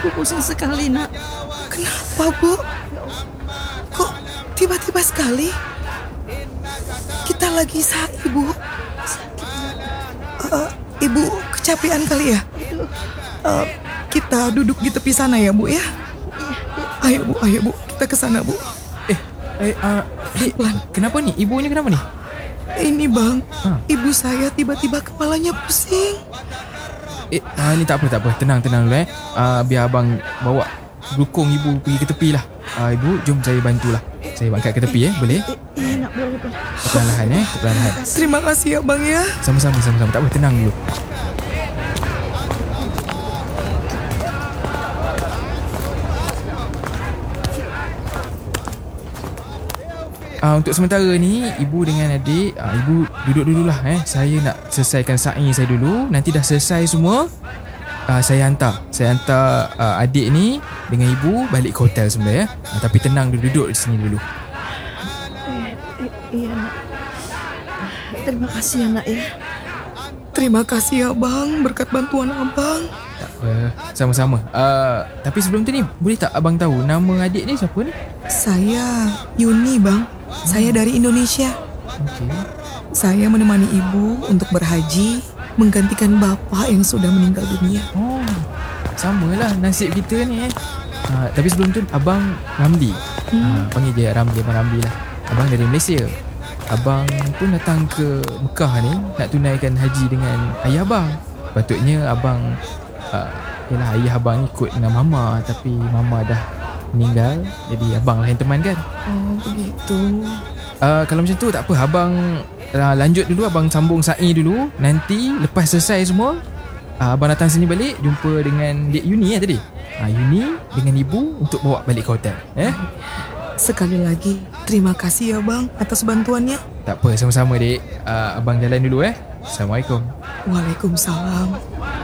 Aku pusing sekali, nak. Kenapa, Bu? Kok tiba-tiba sekali? Kita lagi sakit, Bu. Ibu kecapean kali ya? Kita duduk di tepi sana ya, Bu ya? Ayo Bu, kita ke sana, Bu. Dik, kenapa ni? Ibunya kenapa ni? Ini Bang, ibu saya tiba-tiba kepalanya pusing. Ni tak apa. Tenang dulu biar abang bawa dukung ibu pergi ke tepi lah. Ibu, jom saya bantulah. Saya angkat ke tepi boleh? Iya, nak, boleh. Perlahan-lahan. Terima kasih ya Bang ya. Sama-sama. Tak apa, tenang dulu. Untuk sementara ni, ibu dengan adik, ibu duduk dululah. Saya nak selesaikan sa'i saya dulu. Nanti dah selesai semua, saya hantar adik ni dengan ibu balik ke hotel semula ya. Tapi tenang duduk di sini dulu. Iya, nak. Terima kasih ya, nak ya. Terima kasih ya Bang, berkat bantuan Abang. Tak apa, sama-sama. Tapi sebelum tu ni, boleh tak abang tahu nama adik ni siapa ni? Saya Yuni Bang. Saya dari Indonesia. Okey. Saya menemani ibu untuk berhaji, menggantikan bapa yang sudah meninggal dunia. Oh, samalah nasib kita ni Tapi sebelum tu, abang Ramli. Panggil je Ramli, abang Ramli lah. Abang dari Malaysia. Abang pun datang ke Mekah ni nak tunaikan haji dengan ayah abang. Patutnya abang yalah, ayah abang ikut dengan mama, tapi mama dah meninggal, jadi abang lah yang teman kan. Oh begitu. Kalau macam tu tak apa, abang lanjut dulu, abang sambung sa'i dulu. Nanti lepas selesai semua, abang datang sini balik, jumpa dengan Dek Yuni tadi. Yuni dengan ibu untuk bawa balik ke hotel. Sekali lagi, terima kasih ya Bang atas bantuannya. Tak apa, sama-sama dek. Abang jalan dulu Assalamualaikum. Waalaikumsalam.